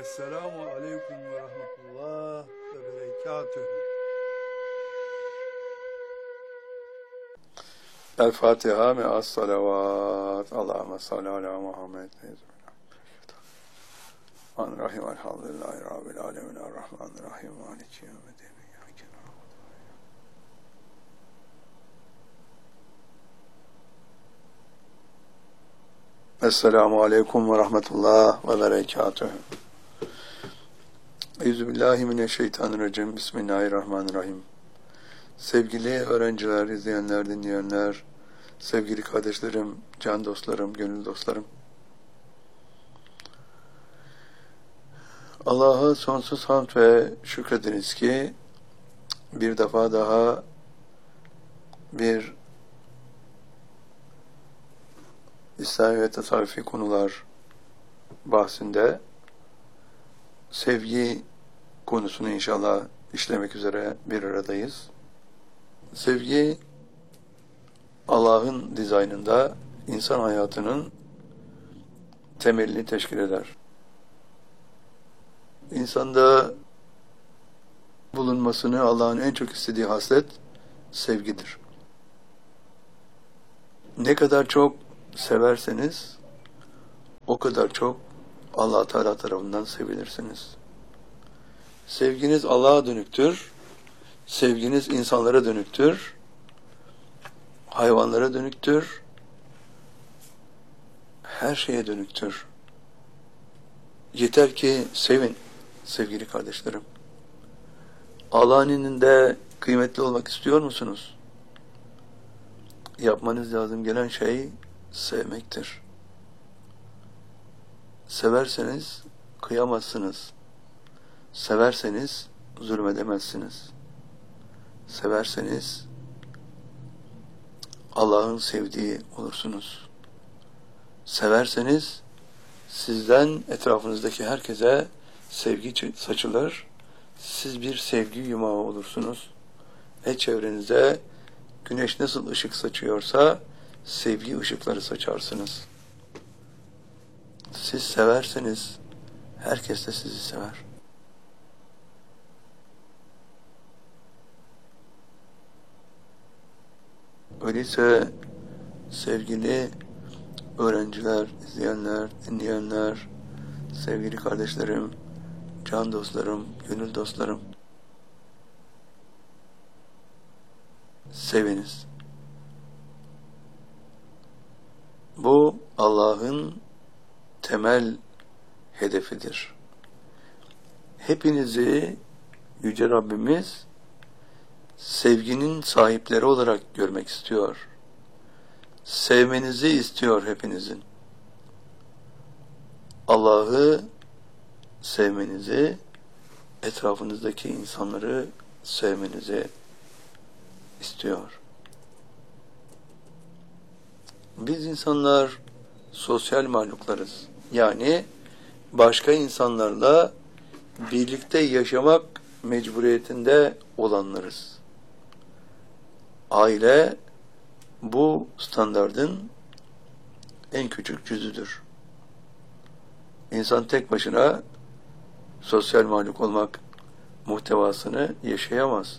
Esselamu Aleyküm ve Rahmetullah ve Berekatühü. El Fatiha me'as salavat. Allahümme salli ala Muhammed. Rahim elhamdülillahi Rabbil alemin. Rahmanirrahim. Maliki yevmiddin. Esselamu Aleyküm ve Rahmetullah ve Berekatühü. Euzubillahimineşşeytanirracim. Bismillahirrahmanirrahim. Sevgili öğrenciler, izleyenler, dinleyenler, sevgili kardeşlerim, can dostlarım, gönül dostlarım. Allah'a sonsuz hamd ve şükrediniz ki bir defa daha bir İslami ve tasavvufi konular bahsinde sevgi konusunu inşallah işlemek üzere bir aradayız. Sevgi, Allah'ın dizaynında insan hayatının temelini teşkil eder. İnsanda bulunmasını Allah'ın en çok istediği haslet sevgidir. Ne kadar çok severseniz o kadar çok Allah Teala tarafından sevilirsiniz. Sevginiz Allah'a dönüktür. Sevginiz insanlara dönüktür. Hayvanlara dönüktür. Her şeye dönüktür. Yeter ki sevin sevgili kardeşlerim. Allah'ın indinde kıymetli olmak istiyor musunuz? Yapmanız lazım gelen şey sevmektir. Severseniz kıyamazsınız. Severseniz zulmedemezsiniz. Severseniz Allah'ın sevdiği olursunuz. Severseniz sizden etrafınızdaki herkese sevgi saçılır. Siz bir sevgi yumağı olursunuz. Ve çevrenize güneş nasıl ışık saçıyorsa sevgi ışıkları saçarsınız. Siz severseniz herkes de sizi sever. Öyleyse sevgili öğrenciler, izleyenler, dinleyenler, sevgili kardeşlerim, can dostlarım, gönül dostlarım, seviniz. Bu Allah'ın temel hedefidir. Hepinizi Yüce Rabbimiz sevginin sahipleri olarak görmek istiyor. Sevmenizi istiyor hepinizin. Allah'ı sevmenizi, etrafınızdaki insanları sevmenizi istiyor. Biz insanlar sosyal mahluklarız. Yani başka insanlarla birlikte yaşamak mecburiyetinde olanlarız. Aile bu standardın en küçük cüzüdür. İnsan tek başına sosyal mahluk olmak muhtevasını yaşayamaz.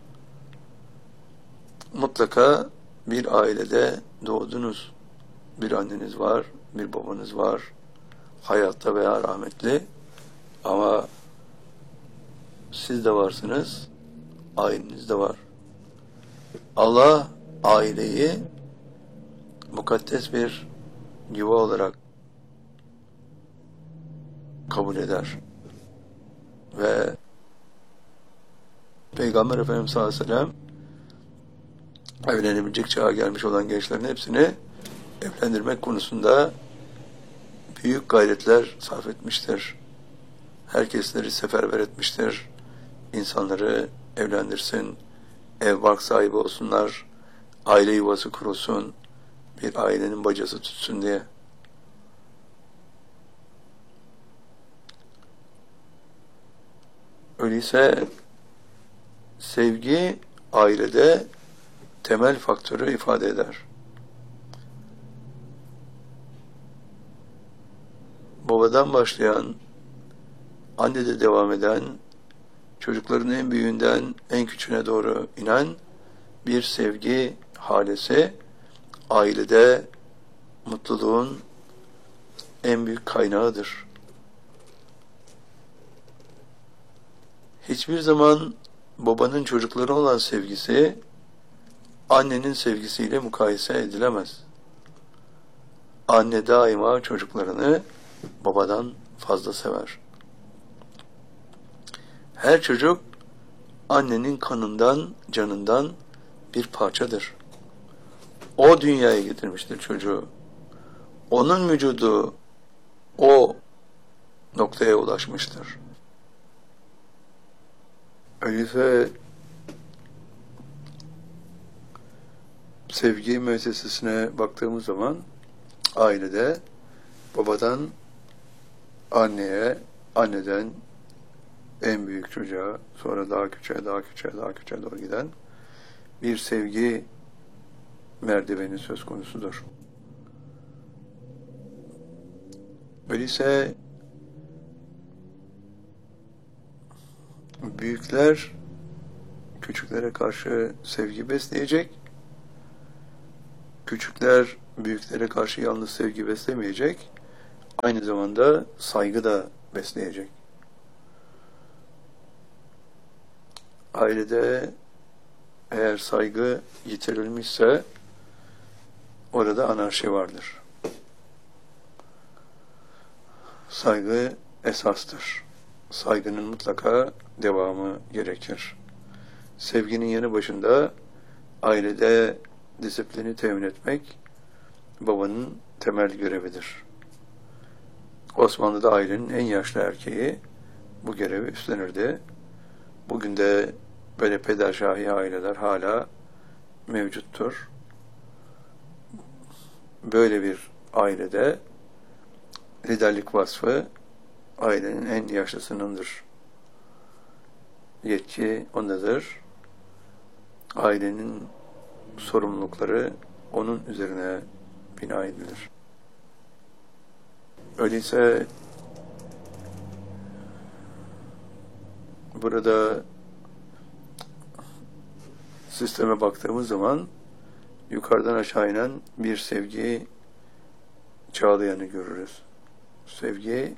Mutlaka bir ailede doğdunuz. Bir anneniz var, bir babanız var. Hayatta veya rahmetli. Ama siz de varsınız, aileniz de var. Allah aileyi mukaddes bir yuva olarak kabul eder. Ve Peygamber Efendimiz sallallahu aleyhi ve sellem evlenebilecek çağa gelmiş olan gençlerin hepsini evlendirmek konusunda büyük gayretler sarf etmiştir. Herkesleri seferber etmiştir. İnsanları evlendirsin, ev bark sahibi olsunlar, aile yuvası kurulsun, bir ailenin bacası tutsun diye. Öyleyse sevgi ailede temel faktörü ifade eder. Babadan başlayan annede devam eden, çocukların en büyüğünden en küçüğüne doğru inen bir sevgi halesi, ailede mutluluğun en büyük kaynağıdır. Hiçbir zaman babanın çocuklara olan sevgisi, annenin sevgisiyle mukayese edilemez. Anne daima çocuklarını babadan fazla sever. Her çocuk annenin kanından, canından bir parçadır. O dünyaya getirmiştir çocuğu. Onun vücudu o noktaya ulaşmıştır. Öyleyse sevgi müessesesine baktığımız zaman ailede babadan anneye, anneden en büyük çocuğa, sonra daha küçüğe, daha küçüğe, daha küçüğe doğru giden bir sevgi merdiveni söz konusudur. Öyleyse büyükler küçüklere karşı sevgi besleyecek, küçükler büyüklere karşı yalnız sevgi beslemeyecek, aynı zamanda saygı da besleyecek. Ailede eğer saygı yitirilmişse orada anarşi vardır. Saygı esastır. Saygının mutlaka devamı gerekir. Sevginin yanı başında ailede disiplini temin etmek babanın temel görevidir. Osmanlı'da ailenin en yaşlı erkeği bu görevi üstlenirdi. Bugün de böyle pederşahi aileler hala mevcuttur. Böyle bir ailede liderlik vasfı ailenin en yaşlısınındır. Yetki ondadır. Ailenin sorumlulukları onun üzerine bina edilir. Öyleyse burada sisteme baktığımız zaman yukarıdan aşağı inen bir sevgi çağlayanı görürüz. Sevgi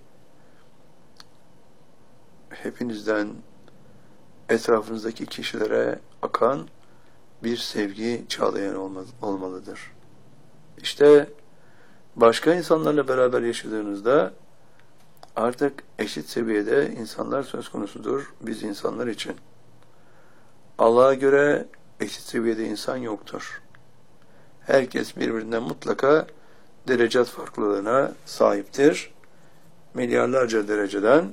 hepinizden etrafınızdaki kişilere akan bir sevgi çağlayanı olmalıdır. İşte başka insanlarla beraber yaşadığınızda artık eşit seviyede insanlar söz konusudur biz insanlar için. Allah'a göre eşit seviyede insan yoktur. Herkes birbirinden mutlaka derecat farklılığına sahiptir. Milyarlarca dereceden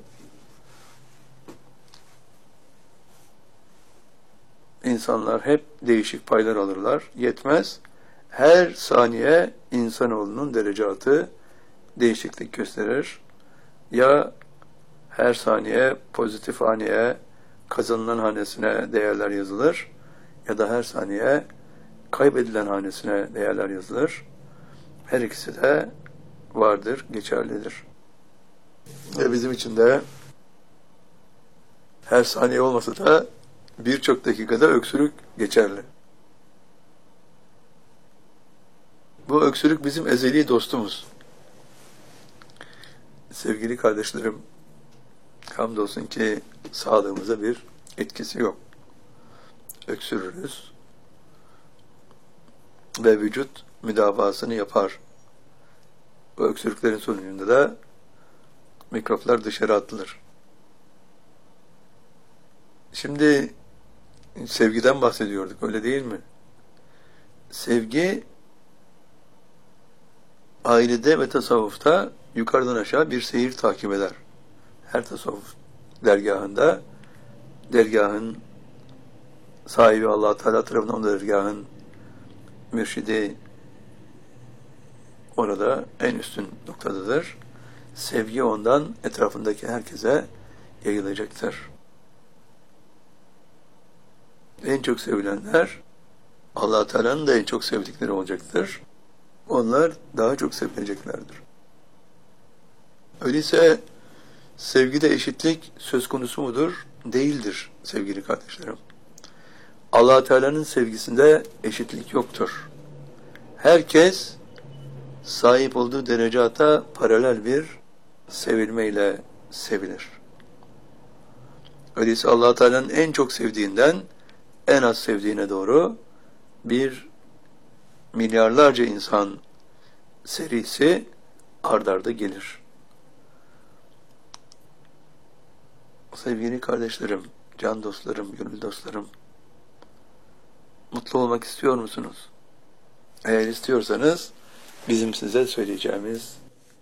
insanlar hep değişik paylar alırlar. Yetmez. Her saniye insanoğlunun derecatı değişiklik gösterir. Ya her saniye pozitif haneye, kazanılan hanesine değerler yazılır ya da her saniye kaybedilen hanesine değerler yazılır. Her ikisi de vardır, geçerlidir. Ve bizim için de her saniye olmasa da birçok dakikada öksürük geçerli. Bu öksürük bizim ezeli dostumuz. Sevgili kardeşlerim, hamdolsun ki sağlığımıza bir etkisi yok. Öksürürüz ve vücut müdafaasını yapar. Bu öksürüklerin sonucunda da mikroplar dışarı atılır. Şimdi sevgiden bahsediyorduk, öyle değil mi? Sevgi ailede ve tasavvufta yukarıdan aşağı bir seyir takip eder. Her tasavvuf dergahında dergahın sahibi Allah Teala tarafından, o dergahın mürşidi orada en üstün noktadadır. Sevgi ondan etrafındaki herkese yayılacaktır. En çok sevilenler Allah Teala'nın da en çok sevdikleri olacaktır. Onlar daha çok sevileceklerdir. Öyleyse Sevgide eşitlik söz konusu mudur? Değildir sevgili kardeşlerim. Allah Teala'nın sevgisinde eşitlik yoktur. Herkes sahip olduğu derecata paralel bir sevilmeyle sevilir. Öyleyse Allah Teala'nın en çok sevdiğinden en az sevdiğine doğru bir milyarlarca insan serisi ard arda gelir. Sevgili kardeşlerim, can dostlarım, gönül dostlarım, mutlu olmak istiyor musunuz? Eğer istiyorsanız bizim size söyleyeceğimiz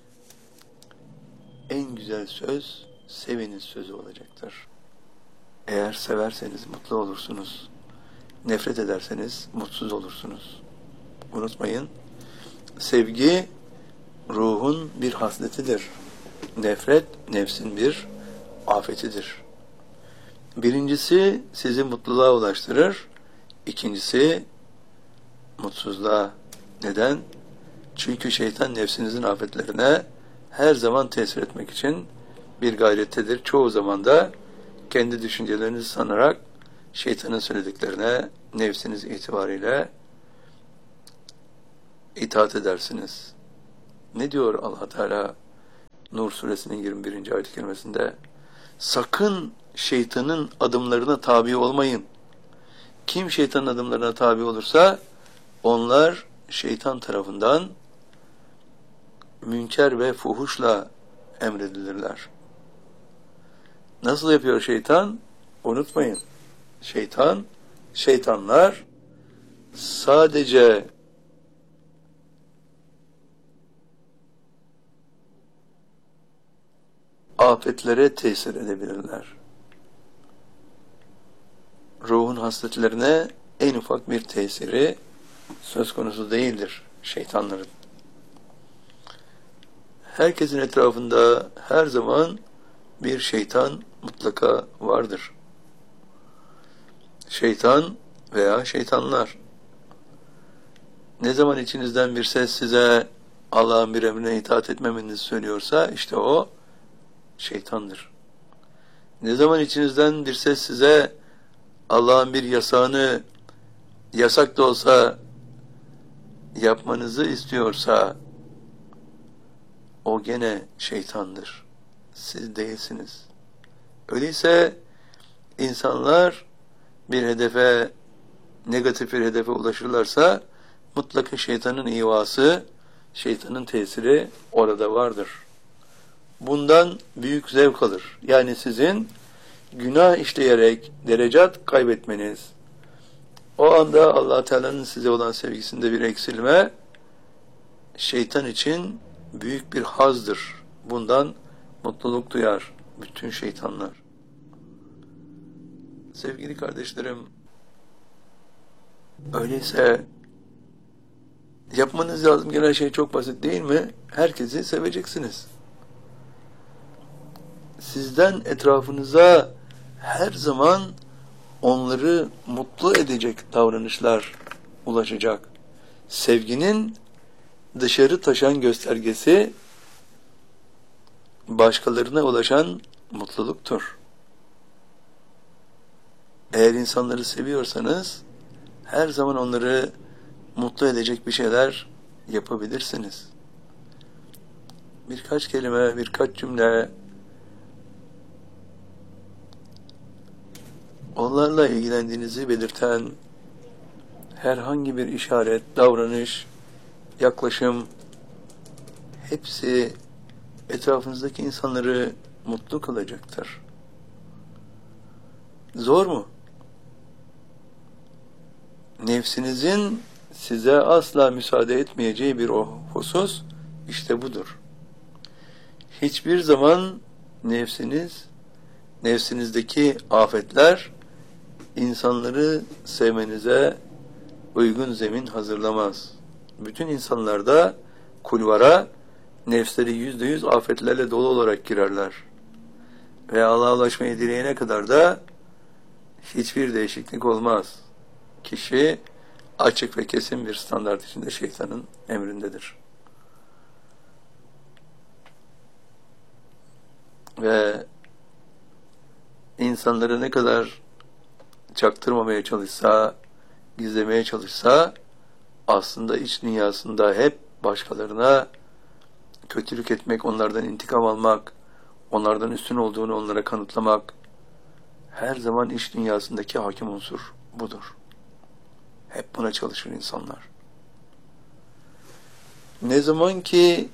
en güzel söz seviniz sözü olacaktır. Eğer severseniz mutlu olursunuz. Nefret ederseniz mutsuz olursunuz. Unutmayın, sevgi ruhun bir hasletidir. Nefret nefsin bir afetidir. Birincisi sizi mutluluğa ulaştırır. İkincisi mutsuzluğa. Neden? Çünkü şeytan nefsinizin afetlerine her zaman tesir etmek için bir gayrettedir. Çoğu zaman da kendi düşüncelerinizi sanarak şeytanın söylediklerine nefsiniz itibariyle itaat edersiniz. Ne diyor Allah Teala Nur suresinin 21. ayet-i kerimesinde? Sakın şeytanın adımlarına tabi olmayın. Kim şeytanın adımlarına tabi olursa onlar şeytan tarafından münker ve fuhuşla emredilirler. Nasıl yapıyor şeytan? Unutmayın. Şeytanlar sadece afetlere tesir edebilirler. Ruhun hasletlerine en ufak bir tesiri söz konusu değildir şeytanların. Herkesin etrafında her zaman bir şeytan mutlaka vardır. Şeytan veya şeytanlar. Ne zaman içinizden bir ses size Allah'ın bir emrine itaat etmemenizi söylüyorsa işte o şeytandır. Ne zaman içinizden bir ses size Allah'ın bir yasağını yasak da olsa yapmanızı istiyorsa o gene şeytandır. Siz değilsiniz. Öyleyse insanlar bir hedefe, negatif bir hedefe ulaşırlarsa mutlaka şeytanın ivası, şeytanın tesiri orada vardır. Bundan büyük zevk alır. Yani sizin günah işleyerek derecat kaybetmeniz, o anda Allah Teala'nın size olan sevgisinde bir eksilme, şeytan için büyük bir hazdır. Bundan mutluluk duyar bütün şeytanlar. Sevgili kardeşlerim, öyleyse yapmanız lazım gelen şey çok basit değil mi? Herkesi seveceksiniz. Sizden etrafınıza her zaman onları mutlu edecek davranışlar ulaşacak. Sevginin dışarı taşan göstergesi başkalarına ulaşan mutluluktur. Eğer insanları seviyorsanız her zaman onları mutlu edecek bir şeyler yapabilirsiniz. Birkaç kelime, birkaç cümle onlarla ilgilendiğinizi belirten herhangi bir işaret, davranış, yaklaşım hepsi etrafınızdaki insanları mutlu kılacaktır. Zor mu? Nefsinizin size asla müsaade etmeyeceği bir o husus işte budur. Hiçbir zaman nefsinizdeki afetler insanları sevmenize uygun zemin hazırlamaz. Bütün insanlarda kulvara nefsleri %100 afetlerle dolu olarak girerler. Ve Allah'a ulaşmayı dileyene kadar da hiçbir değişiklik olmaz. Kişi açık ve kesin bir standart içinde şeytanın emrindedir. ve insanları ne kadar çaktırmamaya çalışsa, gizlemeye çalışsa, aslında iç dünyasında hep başkalarına kötülük etmek, onlardan intikam almak, onlardan üstün olduğunu onlara kanıtlamak, her zaman iç dünyasındaki hakim unsur budur. Hep buna çalışır insanlar. Ne zaman ki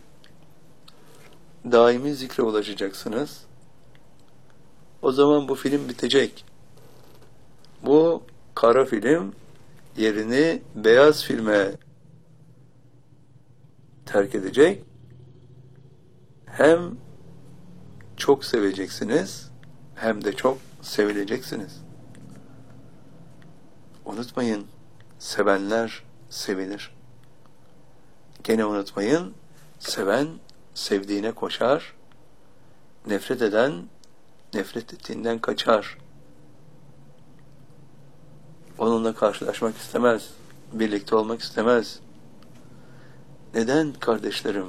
daimi zikre ulaşacaksınız, o zaman bu film bitecek. Bu kara film yerini beyaz filme terk edecek. Hem çok seveceksiniz, hem de çok sevileceksiniz. Unutmayın, sevenler sevilir. Gene unutmayın, seven sevdiğine koşar, nefret eden nefret ettiğinden kaçar. Onunla karşılaşmak istemez, birlikte olmak istemez. Neden kardeşlerim?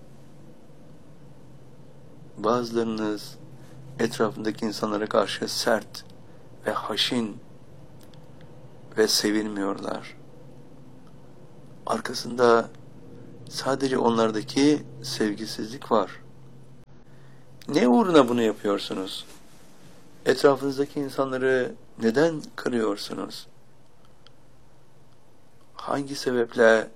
Bazılarınız etrafındaki insanlara karşı sert ve haşin ve sevilmiyorlar. Arkasında sadece onlardaki sevgisizlik var. Ne uğruna bunu yapıyorsunuz? Etrafınızdaki insanları neden kırıyorsunuz? Hangi sebeple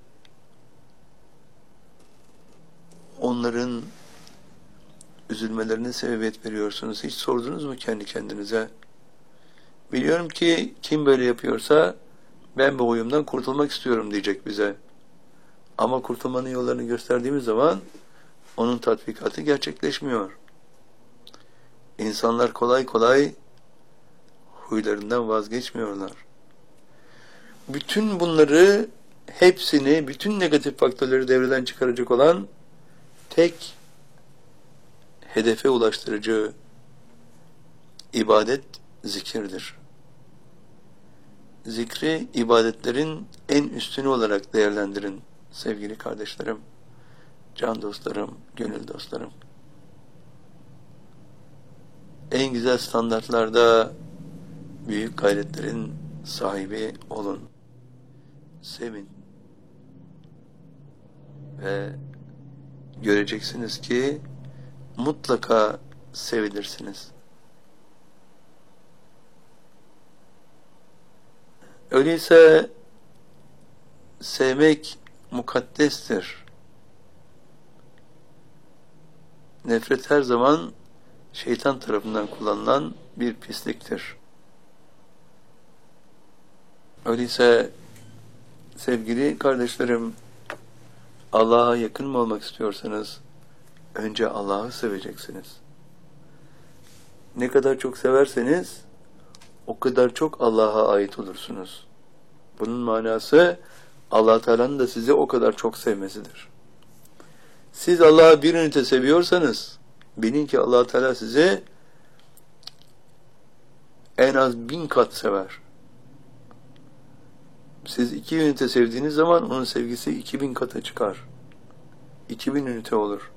onların üzülmelerine sebebiyet veriyorsunuz? Hiç sordunuz mu kendi kendinize? Biliyorum ki kim böyle yapıyorsa ben bu huyumdan kurtulmak istiyorum diyecek bize. Ama kurtulmanın yollarını gösterdiğimiz zaman onun tatbikatı gerçekleşmiyor. İnsanlar kolay kolay huylarından vazgeçmiyorlar. Bütün bunları, hepsini, bütün negatif faktörleri devreden çıkaracak olan tek hedefe ulaştırıcı ibadet zikirdir. Zikri ibadetlerin en üstünü olarak değerlendirin sevgili kardeşlerim, can dostlarım, gönül dostlarım. En güzel standartlarda büyük gayretlerin sahibi olun. Sevin. Ve göreceksiniz ki mutlaka sevilirsiniz. Öyleyse sevmek mukaddestir. Nefret her zaman şeytan tarafından kullanılan bir pisliktir. Öyleyse sevgili kardeşlerim, Allah'a yakın mı olmak istiyorsanız önce Allah'ı seveceksiniz. Ne kadar çok severseniz o kadar çok Allah'a ait olursunuz. Bunun manası Allah Teala'nın da sizi o kadar çok sevmesidir. Siz Allah'ı bir ünite seviyorsanız bilin ki Allah Teala sizi en az 1000 kat sever. Siz 2 ünite sevdiğiniz zaman onun sevgisi 2000 kata çıkar. 2000 ünite olur.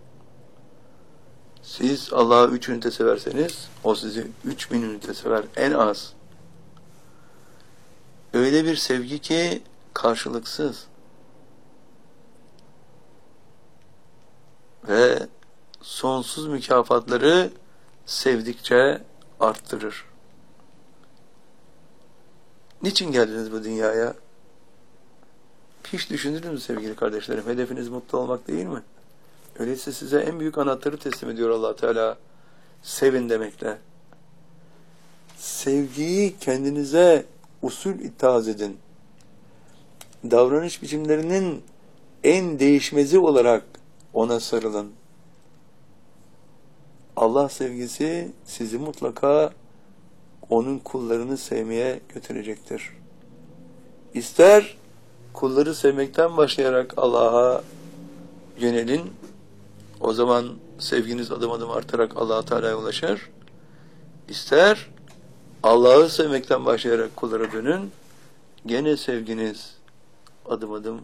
Siz Allah'ı 3 ünite severseniz o sizi 3000 ünite sever en az. Öyle bir sevgi ki karşılıksız. Ve sonsuz mükafatları sevdikçe arttırır. Niçin geldiniz bu dünyaya? Hiç düşündünüz mü sevgili kardeşlerim? Hedefiniz mutlu olmak değil mi? Öyleyse size en büyük anahtarı teslim ediyor Allah Teala. Sevin demekle. Sevgiyi kendinize usul ittihaz edin. Davranış biçimlerinin en değişmezi olarak ona sarılın. Allah sevgisi sizi mutlaka onun kullarını sevmeye götürecektir. İster kulları sevmekten başlayarak Allah'a yönelin, o zaman sevginiz adım adım artarak Allah Teala'ya ulaşır. İster Allah'ı sevmekten başlayarak kullara dönün, gene sevginiz adım adım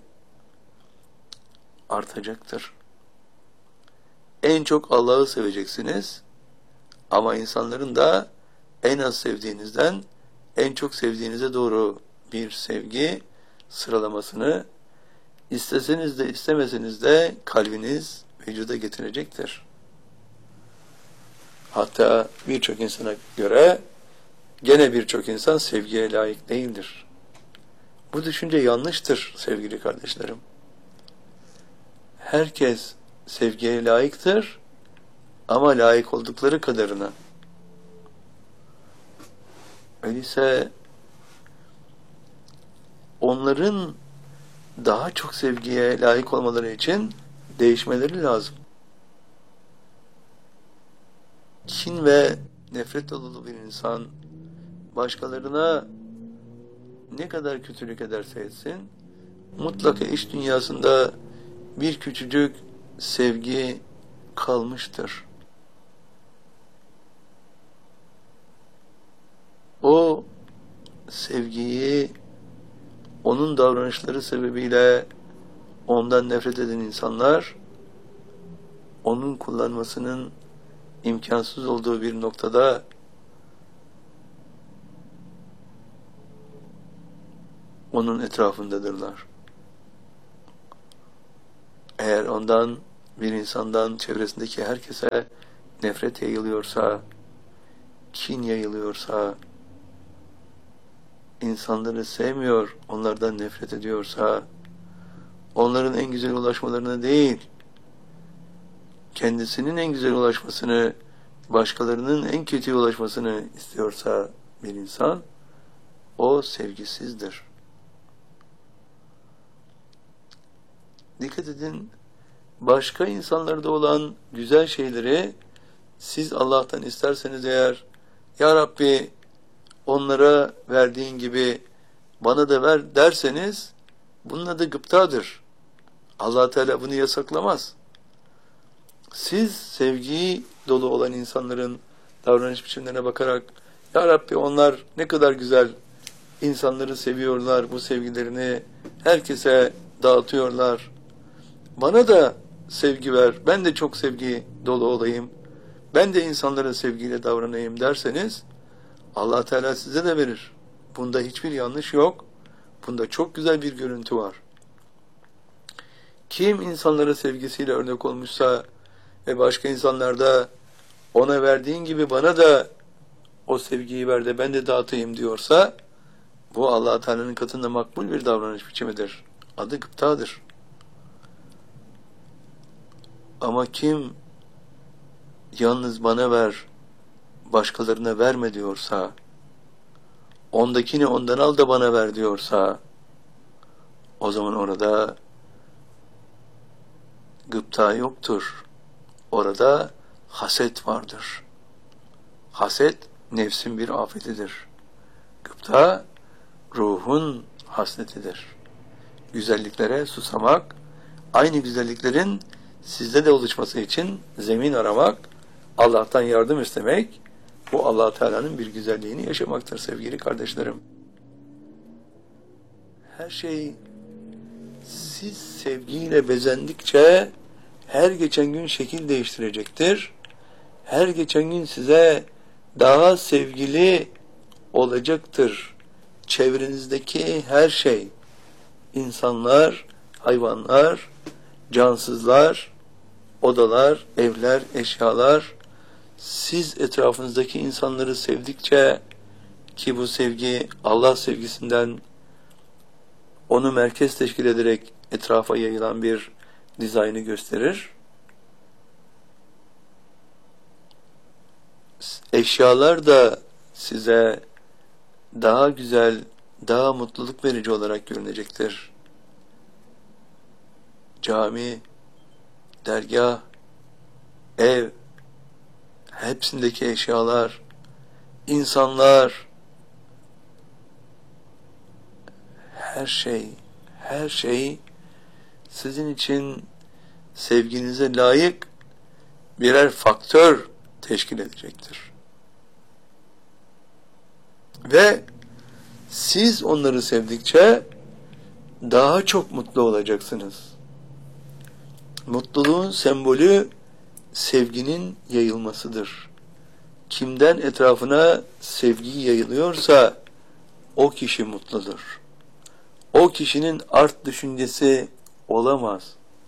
artacaktır. En çok Allah'ı seveceksiniz, Ama insanların da en az sevdiğinizden en çok sevdiğinize doğru bir sevgi sıralamasını isteseniz de istemeseniz de kalbiniz vücuda getirecektir. Hatta birçok insana göre gene birçok insan sevgiye layık değildir. Bu düşünce yanlıştır sevgili kardeşlerim. Herkes sevgiye layıktır ama layık oldukları kadarına. Öyleyse onların daha çok sevgiye layık olmaları için değişmeleri lazım. Kin ve nefret dolu bir insan başkalarına ne kadar kötülük ederse etsin, mutlaka iç dünyasında bir küçücük sevgi kalmıştır. O sevgiyi onun davranışları sebebiyle ondan nefret eden insanlar onun kullanmasının imkansız olduğu bir noktada onun etrafındadırlar. Eğer ondan, bir insandan, çevresindeki herkese nefret yayılıyorsa, kin yayılıyorsa, insanları sevmiyor, onlardan nefret ediyorsa, onların en güzel ulaşmalarına değil, kendisinin en güzel ulaşmasını, başkalarının en kötüye ulaşmasını istiyorsa bir insan, o sevgisizdir. Dikkat edin, başka insanlarda olan güzel şeyleri siz Allah'tan isterseniz eğer, Ya Rabbi onlara verdiğin gibi bana da ver derseniz, bunun adı gıptadır. Allah Teala bunu yasaklamaz. Siz sevgi dolu olan insanların davranış biçimlerine bakarak, Ya Rabbi onlar ne kadar güzel insanları seviyorlar, bu sevgilerini herkese dağıtıyorlar. Bana da sevgi ver, ben de çok sevgi dolu olayım, ben de insanlara sevgiyle davranayım derseniz, Allah Teala size de verir. Bunda hiçbir yanlış yok. Bunda çok güzel bir görüntü var. Kim insanlara sevgisiyle örnek olmuşsa ve başka insanlarda ona verdiğin gibi bana da o sevgiyi ver de ben de dağıtayım diyorsa, bu Allah Teala'nın katında makbul bir davranış biçimidir. Adı gıptadır. Ama kim yalnız bana ver, başkalarına verme diyorsa, ondakini ondan al da bana ver diyorsa, o zaman orada gıpta yoktur. Orada haset vardır. Haset nefsin bir afetidir. Gıpta ruhun hasretidir. Güzelliklere susamak, aynı güzelliklerin sizde de oluşması için zemin aramak, Allah'tan yardım istemek, bu Allah Teala'nın bir güzelliğini yaşamaktır sevgili kardeşlerim. Her şey siz sevgiyle bezendikçe her geçen gün şekil değiştirecektir. Her geçen gün size daha sevgili olacaktır. Çevrenizdeki her şey, insanlar, hayvanlar, cansızlar, odalar, evler, eşyalar, siz etrafınızdaki insanları sevdikçe, ki bu sevgi Allah sevgisinden onu merkez teşkil ederek etrafa yayılan bir dizaynı gösterir. Eşyalar da size daha güzel, daha mutluluk verici olarak görünecektir. Cami, dergah, ev, hepsindeki eşyalar, insanlar, her şey sizin için sevginize layık birer faktör teşkil edecektir. Ve siz onları sevdikçe daha çok mutlu olacaksınız. Mutluluğun sembolü sevginin yayılmasıdır. kimden etrafına sevgi yayılıyorsa o kişi mutludur. O kişinin art düşüncesi olamaz.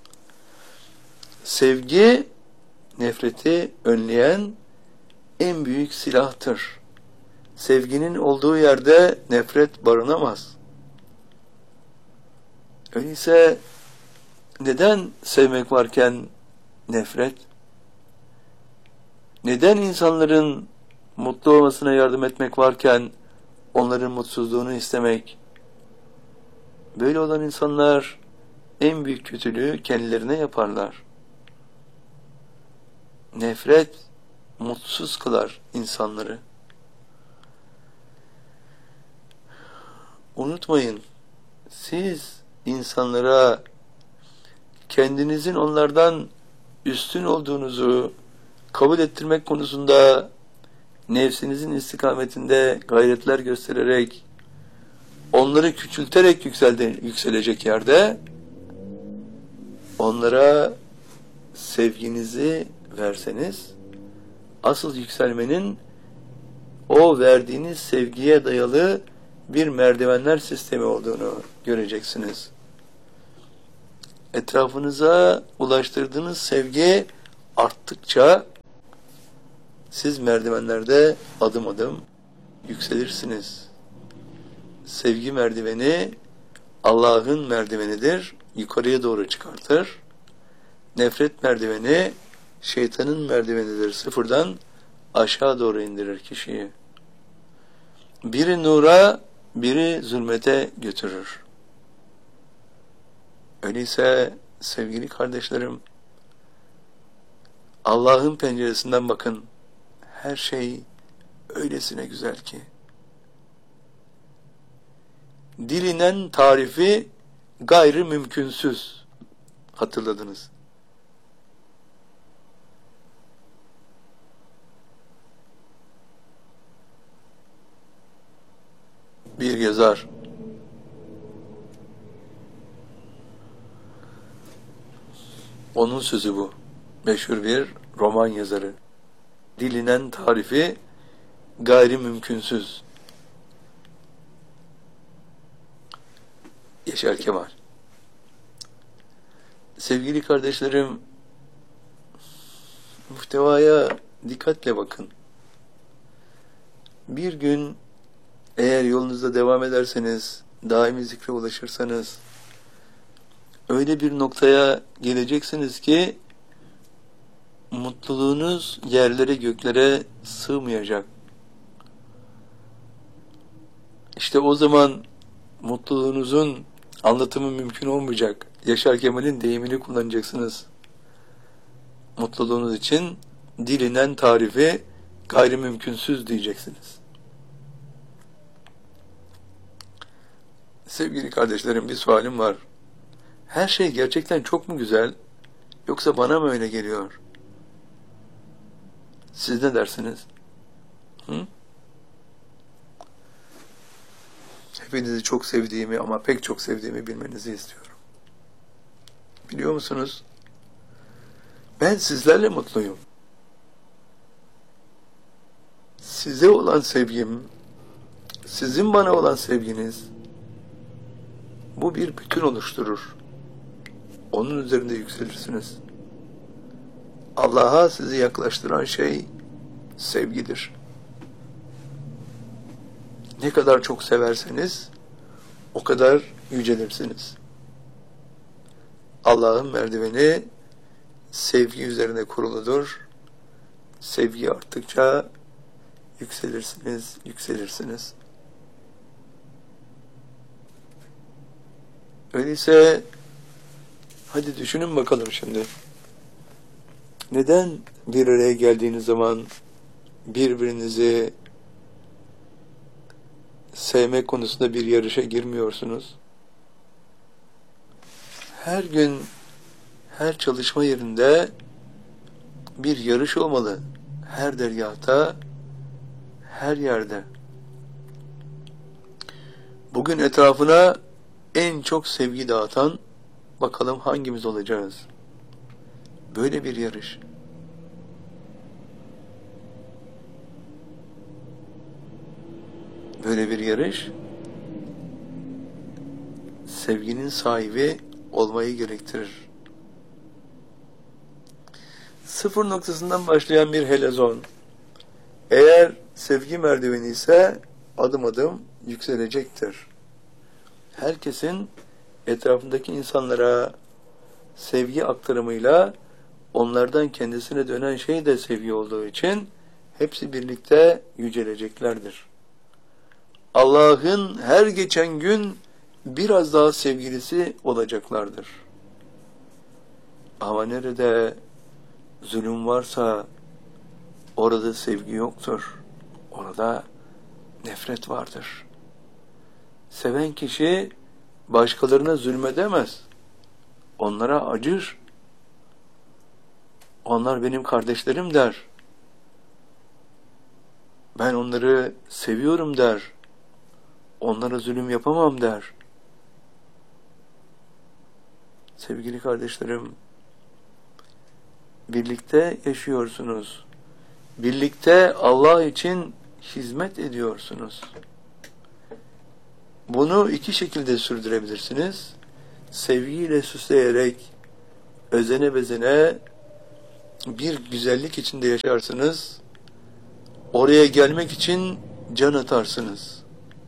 Sevgi, nefreti önleyen en büyük silahtır. Sevginin olduğu yerde nefret barınamaz. Öyleyse neden sevmek varken nefret? Neden insanların mutlu olmasına yardım etmek varken onların mutsuzluğunu istemek? Böyle olan insanlar en büyük kötülüğü kendilerine yaparlar. Nefret mutsuz kılar insanları. Unutmayın, siz insanlara kendinizin onlardan üstün olduğunuzu kabul ettirmek konusunda nefsinizin istikametinde gayretler göstererek, onları küçülterek yükselecek yerde onlara sevginizi verseniz, asıl yükselmenin o verdiğiniz sevgiye dayalı bir merdivenler sistemi olduğunu göreceksiniz. Etrafınıza ulaştırdığınız sevgi arttıkça siz merdivenlerde adım adım yükselirsiniz. Sevgi merdiveni Allah'ın merdivenidir, yukarıya doğru çıkartır. Nefret merdiveni şeytanın merdivenidir, sıfırdan aşağı doğru indirir kişiyi. Biri nura, biri zulmete götürür. Öyleyse sevgili kardeşlerim, Allah'ın penceresinden bakın, her şey öylesine güzel ki. Dilinen tarifi gayrı mümkünsüz. Hatırladınız. Bir yazar, onun sözü bu. Meşhur bir roman yazarı. Dilinen tarifi gayri mümkünsüz. Yaşar Kemal. Sevgili kardeşlerim, muhtevaya dikkatle bakın. Bir gün eğer yolunuzda devam ederseniz, daimi zikre ulaşırsanız, öyle bir noktaya geleceksiniz ki mutluluğunuz yerlere göklere sığmayacak. İşte o zaman mutluluğunuzun anlatımı mümkün olmayacak. Yaşar Kemal'in deyimini kullanacaksınız. Mutluluğunuz için dilinen tarifi gayrimümkünsüz diyeceksiniz. Sevgili kardeşlerim, bir sualim var. Her şey gerçekten çok mu güzel, yoksa bana mı öyle geliyor? Siz ne dersiniz? Hepinizi çok sevdiğimi ama pek çok sevdiğimi bilmenizi istiyorum. Biliyor musunuz? Ben sizlerle mutluyum. Size olan sevgim, sizin bana olan sevginiz, bu bir bütün oluşturur. Onun üzerinde yükselirsiniz. Allah'a sizi yaklaştıran şey sevgidir. Ne kadar çok severseniz o kadar yücelirsiniz. Allah'ın merdiveni sevgi üzerine kuruludur. Sevgi arttıkça yükselirsiniz. Öyleyse hadi düşünün bakalım şimdi. Neden bir araya geldiğiniz zaman birbirinizi sevmek konusunda bir yarışa girmiyorsunuz? Her gün, her çalışma yerinde bir yarış olmalı. Her dergâhta, her yerde. Bugün etrafına en çok sevgi dağıtan, bakalım hangimiz olacağız? Böyle bir yarış. böyle bir yarış sevginin sahibi olmayı gerektirir. Sıfır noktasından başlayan bir helezon, eğer sevgi merdiveni ise adım adım yükselecektir. Herkesin etrafındaki insanlara sevgi aktarımıyla onlardan kendisine dönen şey de sevgi olduğu için hepsi birlikte yüceleceklerdir. Allah'ın her geçen gün biraz daha sevgilisi olacaklardır. Ama nerede zulüm varsa orada sevgi yoktur. Orada nefret vardır. Seven kişi başkalarına zulmedemez. Onlara acır. Onlar benim kardeşlerim der. Ben onları seviyorum der. Onlara zulüm yapamam der. Sevgili kardeşlerim, birlikte yaşıyorsunuz. Birlikte Allah için hizmet ediyorsunuz. Bunu iki şekilde sürdürebilirsiniz. Sevgiyle süsleyerek, özene bezene bir güzellik içinde yaşarsınız. Oraya gelmek için can atarsınız.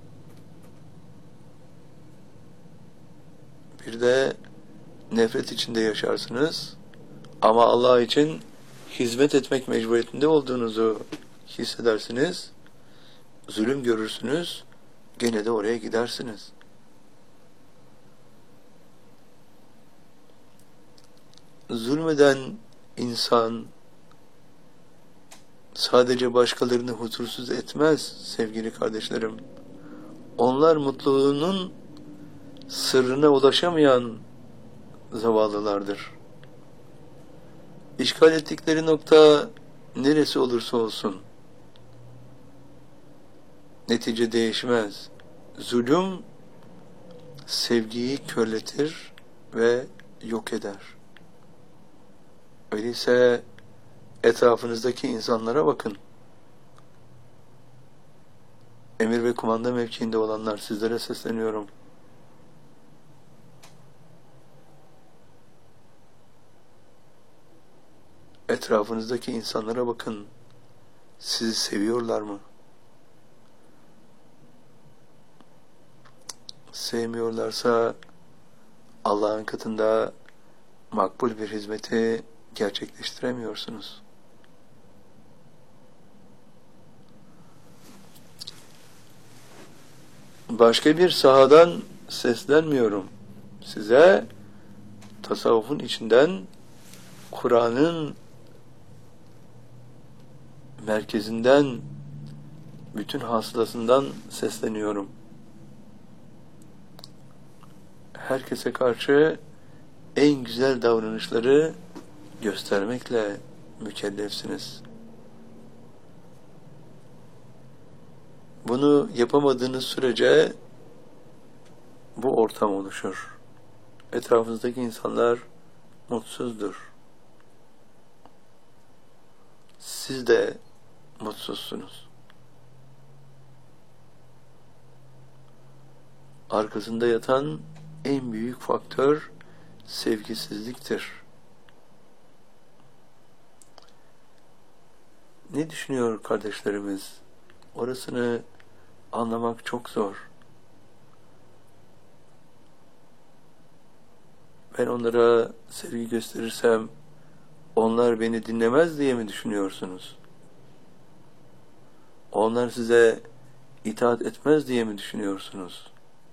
Bir de nefret içinde yaşarsınız. Ama Allah için hizmet etmek mecburiyetinde olduğunuzu hissedersiniz. Zulüm görürsünüz. Gene de oraya gidersiniz. Zulmeden insan sadece başkalarını huzursuz etmez sevgili kardeşlerim. Onlar mutluluğunun sırrına ulaşamayan zavallılardır. İşgal ettikleri nokta neresi olursa olsun netice değişmez. Zulüm sevgiyi körletir ve yok eder. Öyleyse etrafınızdaki insanlara bakın. Emir ve kumanda mevkiinde olanlar, sizlere sesleniyorum. Etrafınızdaki insanlara bakın. Sizi seviyorlar mı? Sevmiyorlarsa Allah'ın katında makbul bir hizmeti gerçekleştiremiyorsunuz. Başka bir sahadan seslenmiyorum. Size tasavvufun içinden, Kur'an'ın merkezinden, bütün hasılasından sesleniyorum. Herkese karşı en güzel davranışları göstermekle mükellefsiniz. Bunu yapamadığınız sürece bu ortam oluşur. Etrafınızdaki insanlar mutsuzdur. Siz de mutsuzsunuz. Arkasında yatan en büyük faktör sevgisizliktir. Ne düşünüyor kardeşlerimiz? Orasını anlamak çok zor. Ben onlara sevgi gösterirsem onlar beni dinlemez diye mi düşünüyorsunuz? Onlar size itaat etmez diye mi düşünüyorsunuz?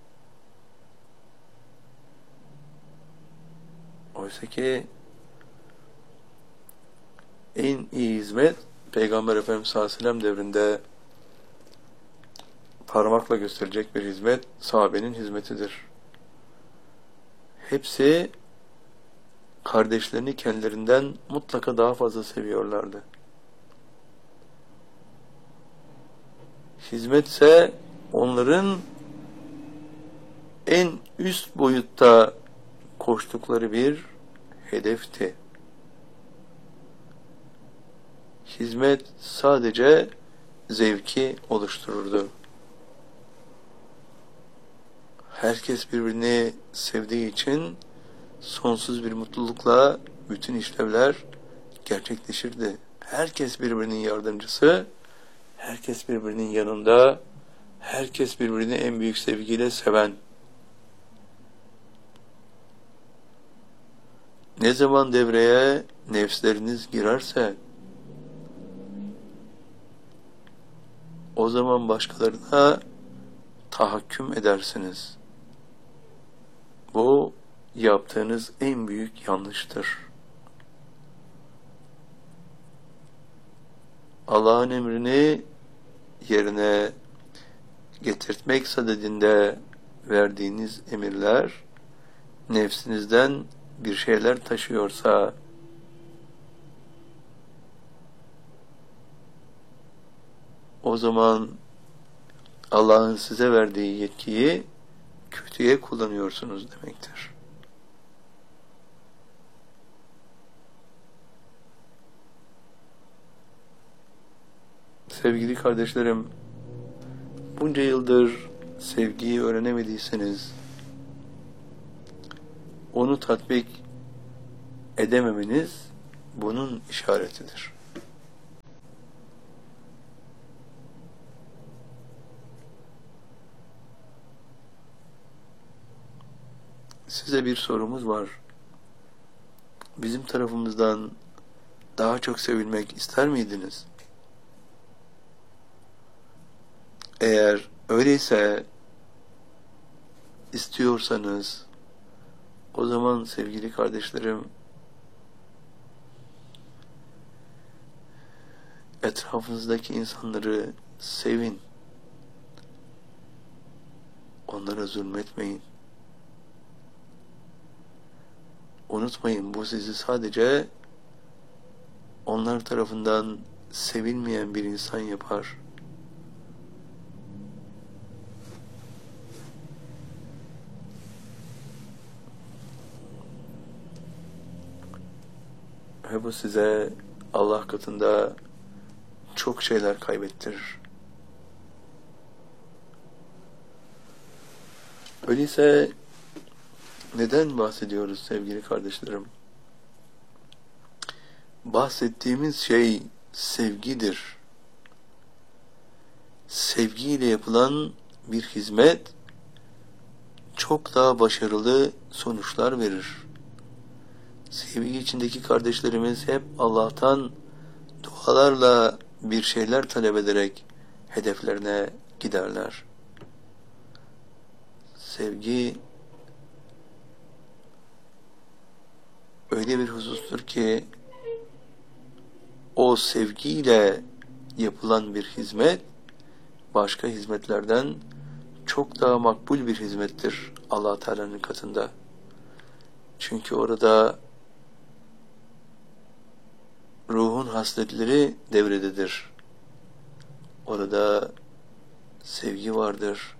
Oysa ki en iyi hizmet Peygamber Efendimiz sallallahu aleyhi ve sellem devrinde parmakla gösterilecek bir hizmet sahabenin hizmetidir. Hepsi kardeşlerini kendilerinden mutlaka daha fazla seviyorlardı. Hizmetse onların en üst boyutta koştukları bir hedefti. Hizmet sadece zevki oluştururdu. Herkes birbirini sevdiği için sonsuz bir mutlulukla bütün işlevler gerçekleşirdi. Herkes birbirinin yardımcısı, herkes birbirinin yanında, herkes birbirini en büyük sevgiyle seven. Ne zaman devreye nefsleriniz girerse, o zaman başkalarına tahakküm edersiniz. Bu yaptığınız en büyük yanlıştır. Allah'ın emrini yerine getirtmek sadedinde verdiğiniz emirler nefsinizden bir şeyler taşıyorsa, o zaman Allah'ın size verdiği yetkiyi kötüye kullanıyorsunuz demektir. Sevgili kardeşlerim, bunca yıldır sevgiyi öğrenemediyseniz, onu tatbik edememeniz bunun işaretidir. Size bir sorumuz var. Bizim tarafımızdan daha çok sevilmek ister miydiniz? Eğer öyleyse, istiyorsanız, o zaman sevgili kardeşlerim, etrafınızdaki insanları sevin. Onlara zulmetmeyin. Unutmayın, bu sizi sadece onlar tarafından sevilmeyen bir insan yapar. Ve bu size Allah katında çok şeyler kaybettirir. Öyleyse neden bahsediyoruz sevgili kardeşlerim? Bahsettiğimiz şey sevgidir. Sevgiyle yapılan bir hizmet çok daha başarılı sonuçlar verir. Sevgi içindeki kardeşlerimiz hep Allah'tan dualarla bir şeyler talep ederek hedeflerine giderler. Sevgi öyle bir husustur ki, o sevgiyle yapılan bir hizmet başka hizmetlerden çok daha makbul bir hizmettir Allah Teala'nın katında. Çünkü orada ruhun hasletleri devrededir. Orada sevgi vardır.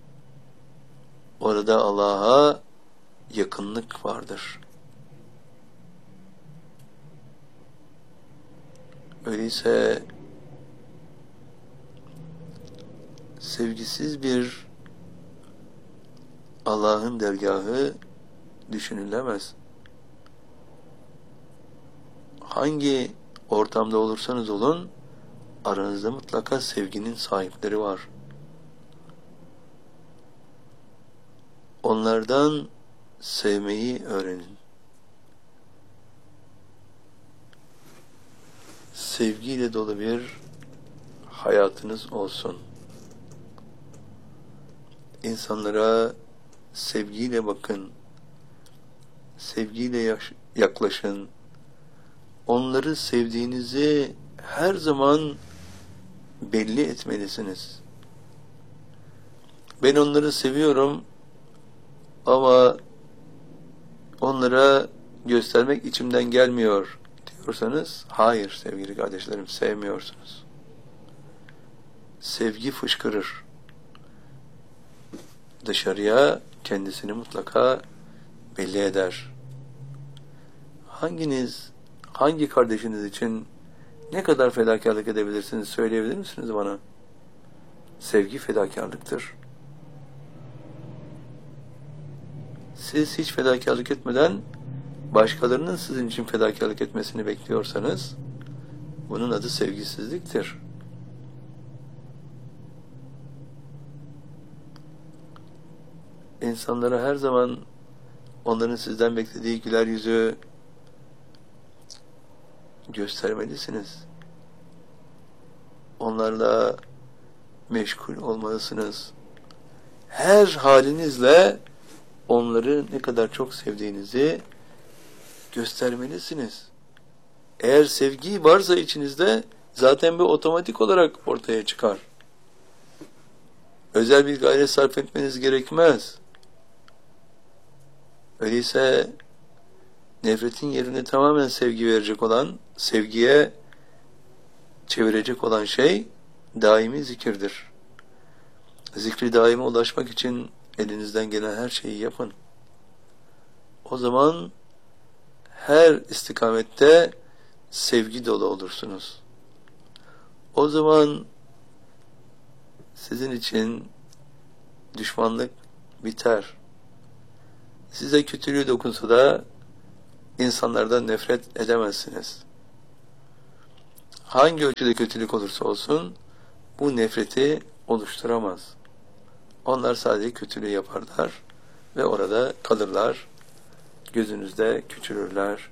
Orada Allah'a yakınlık vardır. Öyleyse sevgisiz bir Allah'ın dergahı düşünülemez. Hangi ortamda olursanız olun, aranızda mutlaka sevginin sahipleri var. Onlardan sevmeyi öğrenin. Sevgiyle dolu bir hayatınız olsun. İnsanlara sevgiyle bakın. Sevgiyle yaklaşın. Onları sevdiğinizi her zaman belli etmelisiniz. Ben onları seviyorum ama onlara göstermek içimden gelmiyor diyorsanız, hayır sevgili kardeşlerim, sevmiyorsunuz. Sevgi fışkırır. Dışarıya kendisini mutlaka belli eder. Hangi kardeşiniz için ne kadar fedakarlık edebilirsiniz, söyleyebilir misiniz bana? Sevgi fedakarlıktır. siz hiç fedakarlık etmeden başkalarının sizin için fedakarlık etmesini bekliyorsanız bunun adı sevgisizliktir. İnsanlara her zaman onların sizden beklediği güler yüzü göstermelisiniz. Onlarla meşgul olmalısınız. Her halinizle onları ne kadar çok sevdiğinizi göstermelisiniz. Eğer sevgi varsa içinizde zaten bu otomatik olarak ortaya çıkar. Özel bir gayret sarf etmeniz gerekmez. Öyleyse nefretin yerine tamamen sevgi verecek olan, sevgiye çevirecek olan şey daimi zikirdir. Zikri daime ulaşmak için elinizden gelen her şeyi yapın. O zaman her istikamette sevgi dolu olursunuz. O zaman sizin için düşmanlık biter. Size kötülüğü dokunsa da insanlardan nefret edemezsiniz. Hangi ölçüde kötülük olursa olsun bu nefreti oluşturamaz. Onlar sadece kötülüğü yaparlar ve orada kalırlar. Gözünüzde küçülürler.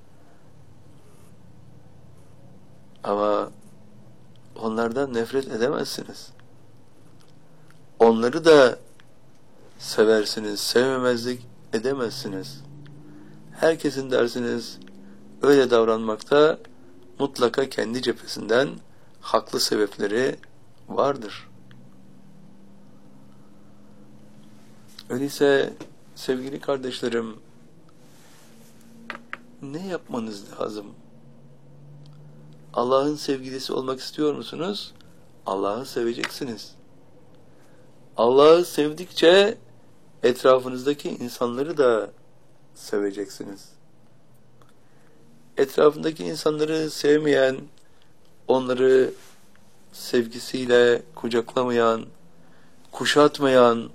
Ama onlardan nefret edemezsiniz. Onları da seversiniz, sevmemezlik edemezsiniz. Herkesin dersiniz öyle davranmakta mutlaka kendi cephesinden haklı sebepleri vardır. Öyleyse sevgili kardeşlerim, ne yapmanız lazım? Allah'ın sevgilisi olmak istiyor musunuz? Allah'ı seveceksiniz. Allah'ı sevdikçe etrafınızdaki insanları da seveceksiniz. Etrafındaki insanları sevmeyen, onları sevgisiyle kucaklamayan, kuşatmayan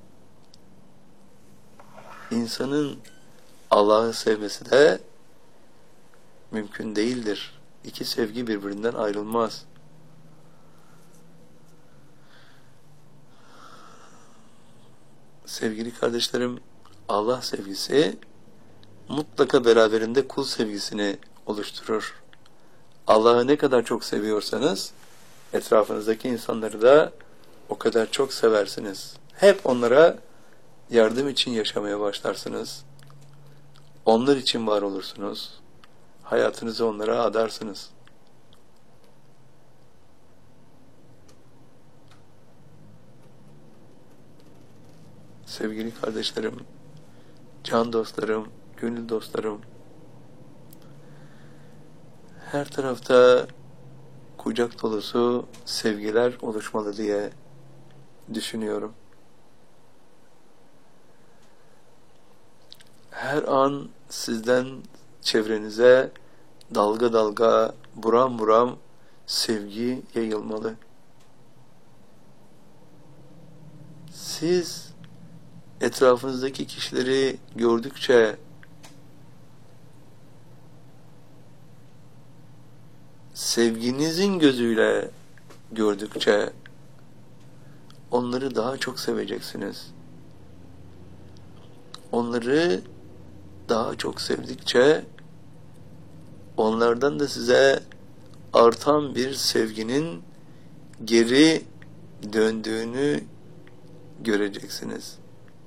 insanın Allah'ı sevmesi de mümkün değildir. İki sevgi birbirinden ayrılmaz. Sevgili kardeşlerim, Allah sevgisi mutlaka beraberinde kul sevgisini oluşturur. Allah'ı ne kadar çok seviyorsanız etrafınızdaki insanları da o kadar çok seversiniz. Hep onlara yardım için yaşamaya başlarsınız. Onlar için var olursunuz. Hayatınızı onlara adarsınız. Sevgili kardeşlerim, can dostlarım, gönül dostlarım, her tarafta kucak dolusu sevgiler oluşmalı diye düşünüyorum. Her an sizden çevrenize dalga dalga, buram buram sevgi yayılmalı. Siz etrafınızdaki kişileri gördükçe sevginizin gözüyle gördükçe onları daha çok seveceksiniz. Onları daha çok sevdikçe onlardan da size artan bir sevginin geri döndüğünü göreceksiniz.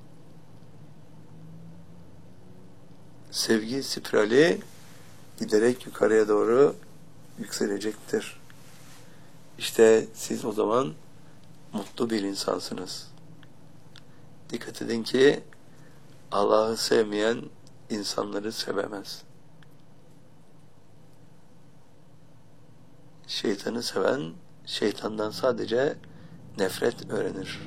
Sevgi spirali giderek yukarıya doğru yükselecektir. İşte siz o zaman mutlu bir insansınız. Dikkat edin ki Allah'ı sevmeyen insanları sevemez. Şeytanı seven şeytandan sadece nefret öğrenir.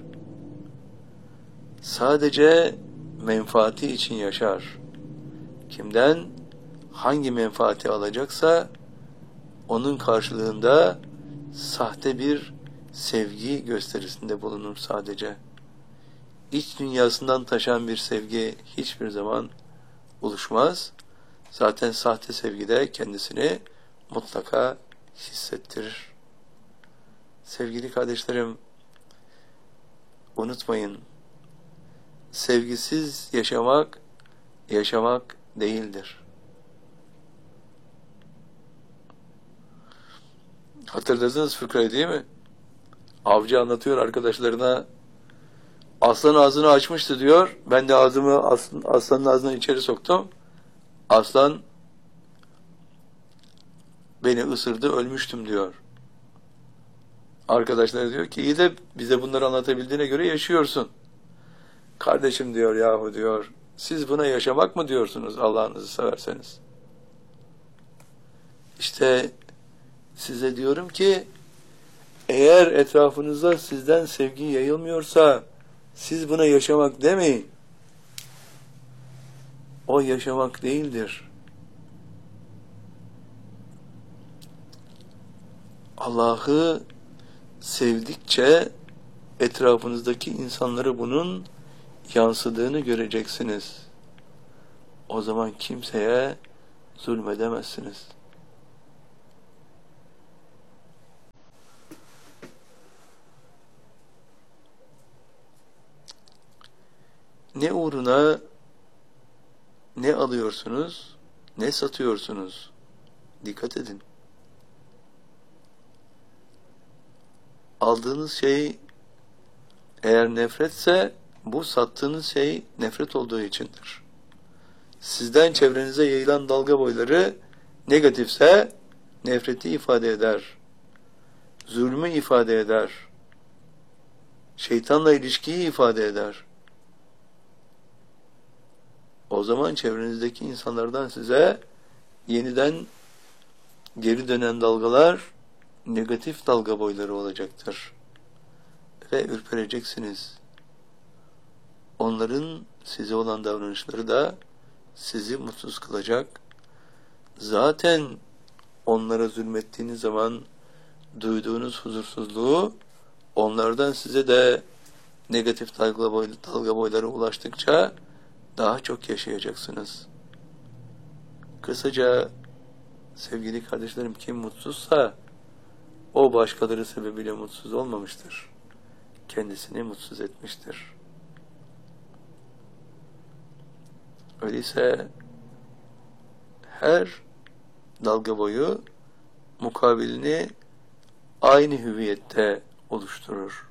Sadece menfaati için yaşar. Kimden hangi menfaati alacaksa onun karşılığında sahte bir sevgi gösterisinde bulunur sadece. iç dünyasından taşan bir sevgi hiçbir zaman oluşmaz. Zaten sahte sevgi de kendisini mutlaka hissettirir. Sevgili kardeşlerim, unutmayın, sevgisiz yaşamak, yaşamak değildir. Hatırladınız fıkrayı değil mi? Avcı anlatıyor arkadaşlarına, aslan ağzını açmıştı diyor, ben de ağzımı aslanın ağzına içeri soktum, aslan beni ısırdı, ölmüştüm diyor. Arkadaşlar diyor ki, iyi de bize bunları anlatabildiğine göre yaşıyorsun. Kardeşim diyor, yahu diyor, siz buna yaşamak mı diyorsunuz Allah'ınızı severseniz? İşte size diyorum ki, eğer etrafınızda sizden sevgi yayılmıyorsa, siz buna yaşamak demeyin. O yaşamak değildir. Allah'ı sevdikçe etrafınızdaki insanları bunun yansıdığını göreceksiniz. O zaman kimseye zulmedemezsiniz. Ne uğruna ne alıyorsunuz, ne satıyorsunuz? Dikkat edin. Aldığınız şey eğer nefretse, bu sattığınız şey nefret olduğu içindir. Sizden çevrenize yayılan dalga boyları negatifse nefreti ifade eder. Zulmü ifade eder. Şeytanla ilişkiyi ifade eder. O zaman çevrenizdeki insanlardan size yeniden geri dönen dalgalar negatif dalga boyları olacaktır. Ve ürpereceksiniz. Onların size olan davranışları da sizi mutsuz kılacak. Zaten onlara zulmettiğiniz zaman duyduğunuz huzursuzluğu onlardan size de negatif dalga boyları ulaştıkça daha çok yaşayacaksınız. Kısaca sevgili kardeşlerim, kim mutsuzsa o başkaları sebebiyle mutsuz olmamıştır. Kendisini mutsuz etmiştir. Öyleyse her dalga boyu mukabilini aynı hüviyette oluşturur.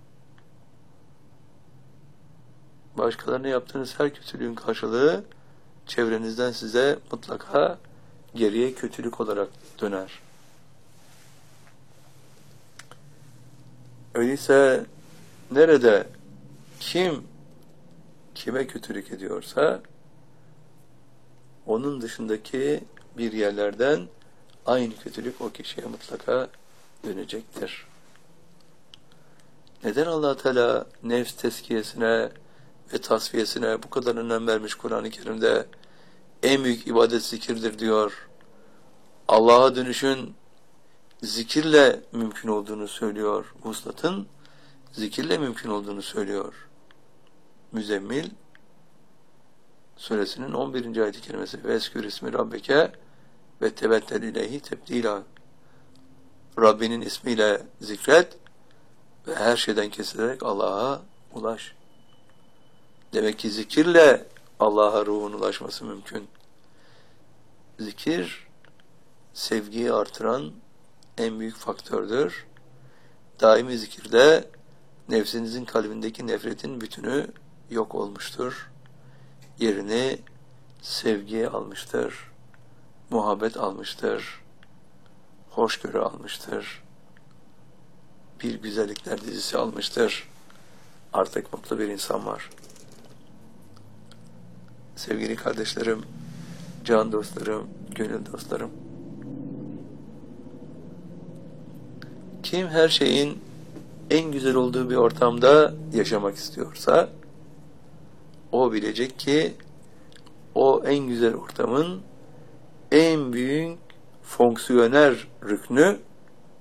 Başkalarına yaptığınız her kötülüğün karşılığı çevrenizden size mutlaka geriye kötülük olarak döner. Öyleyse nerede kim kime kötülük ediyorsa onun dışındaki bir yerlerden aynı kötülük o kişiye mutlaka dönecektir. Neden Allah Teala nefs tezkiyesine ve tasfiyesine bu kadar önem vermiş Kur'an-ı Kerim'de? En büyük ibadet zikirdir diyor. Allah'a dönüşün zikirle mümkün olduğunu söylüyor. Vuslatın zikirle mümkün olduğunu söylüyor. Müzzemmil suresinin 11. ayet-i kerimesi. Veskür ismi Rabbeke ve tebettel ileyhi tebdila. Rabbinin ismiyle zikret ve her şeyden kesilerek Allah'a ulaş. Demek ki zikirle Allah'a ruhun ulaşması mümkün. Zikir, sevgiyi artıran en büyük faktördür. Daimi zikirde nefsinizin kalbindeki nefretin bütünü yok olmuştur. Yerini sevgiye almıştır. Muhabbet almıştır. Hoşgörü almıştır. Bir güzellikler dizisi almıştır. Artık mutlu bir insan var. Sevgili kardeşlerim, can dostlarım, gönül dostlarım. Kim her şeyin en güzel olduğu bir ortamda yaşamak istiyorsa, o bilecek ki o en güzel ortamın en büyük fonksiyoner rüknü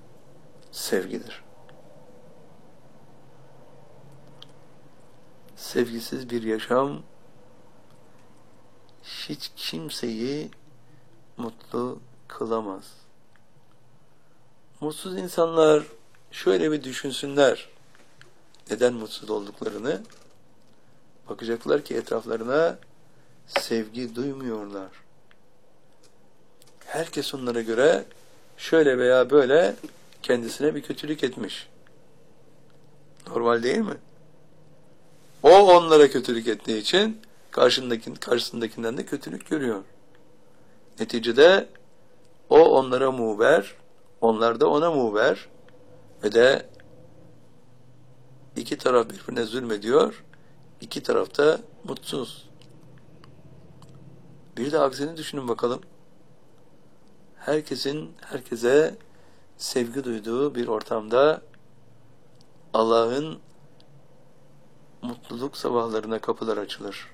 sevgidir. sevgisiz bir yaşam hiç kimseyi mutlu kılamaz. Mutsuz insanlar şöyle bir düşünsünler neden mutsuz olduklarını. Bakacaklar ki etraflarına sevgi duymuyorlar. Herkes onlara göre şöyle veya böyle kendisine bir kötülük etmiş. Normal değil mi? O onlara kötülük ettiği için karşısındakinden de kötülük görüyor. Neticede o onlara muğber, onlar da ona muğber ve de iki taraf birbirine zulmediyor, iki taraf da mutsuz. Bir de aksini düşünün bakalım. Herkesin herkese sevgi duyduğu bir ortamda Allah'ın mutluluk sabahlarına kapılar açılır.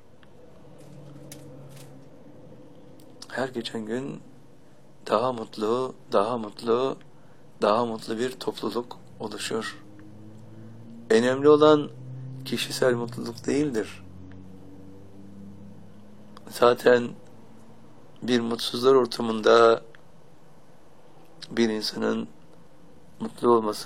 Her geçen gün daha mutlu, daha mutlu, daha mutlu bir topluluk oluşur. Önemli olan kişisel mutluluk değildir. Zaten bir mutsuzlar ortamında bir insanın mutlu olması